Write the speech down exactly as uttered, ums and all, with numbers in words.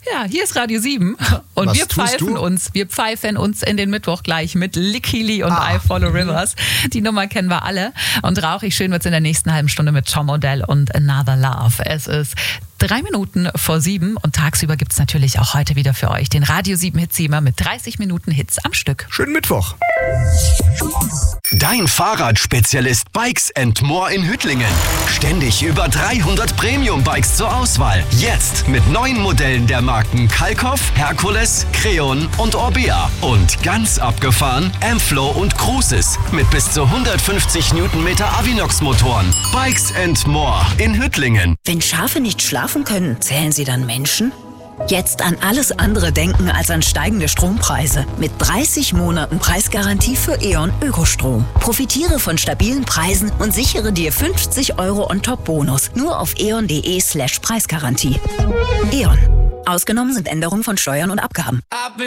Ja, hier ist Radio sieben und Was wir pfeifen du? uns. Wir pfeifen uns in den Mittwoch gleich mit Licky Lee und Ah. I Follow Rivers. Die Nummer kennen wir alle. Und rauchig schön wird's in der nächsten halben Stunde mit Tom Odell und Another Love. Es ist drei Minuten vor sieben und tagsüber gibt's natürlich auch heute wieder für euch den Radio sieben Hitsiemer mit dreißig Minuten Hits am Stück. Schönen Mittwoch. Dein Fahrradspezialist Bikes and More in Hüttlingen. Ständig über dreihundert Premium-Bikes zur Auswahl. Jetzt mit neuen Modellen der Marken Kalkoff, Herkules, Creon und Orbea. Und ganz abgefahren Ampflow und Cruises mit bis zu hundertfünfzig Newtonmeter Avinox-Motoren. Bikes and More in Hüttlingen. Wenn Schafe nicht schlafen können, zählen sie dann Menschen? Jetzt an alles andere denken als an steigende Strompreise. Mit dreißig Monaten Preisgarantie für E.ON Ökostrom. Profitiere von stabilen Preisen und sichere dir fünfzig Euro on top Bonus. Nur auf eon.de slash Preisgarantie. E.ON. Ausgenommen sind Änderungen von Steuern und Abgaben.